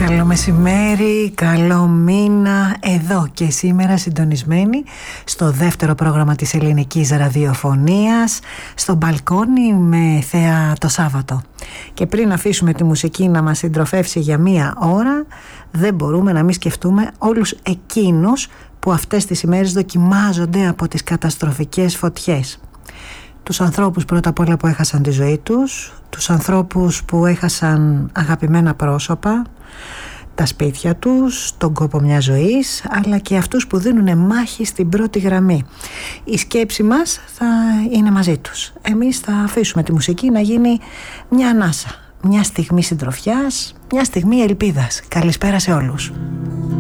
Καλό μεσημέρι, καλό μήνα, εδώ και σήμερα συντονισμένοι στο δεύτερο πρόγραμμα της ελληνικής ραδιοφωνίας, στο μπαλκόνι με Θέα το Σάββατο. Και πριν αφήσουμε τη μουσική να μας συντροφεύσει για μία ώρα, δεν μπορούμε να μην σκεφτούμε όλους εκείνους που αυτές τις ημέρες δοκιμάζονται από τις καταστροφικές φωτιές. Τους ανθρώπους πρώτα απ' όλα που έχασαν τη ζωή τους, τους ανθρώπους που έχασαν αγαπημένα πρόσωπα, τα σπίτια τους, τον κόπο μιας ζωής, αλλά και αυτούς που δίνουν μάχη στην πρώτη γραμμή. Η σκέψη μας θα είναι μαζί τους. Εμείς θα αφήσουμε τη μουσική να γίνει μια ανάσα, μια στιγμή συντροφιάς, μια στιγμή ελπίδας. Καλησπέρα σε όλους.